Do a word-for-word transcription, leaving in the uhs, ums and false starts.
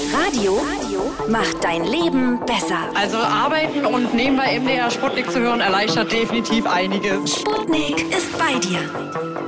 Radio macht dein Leben besser. Also arbeiten und nebenbei M D R Sputnik zu hören, erleichtert definitiv einiges. Sputnik ist bei dir.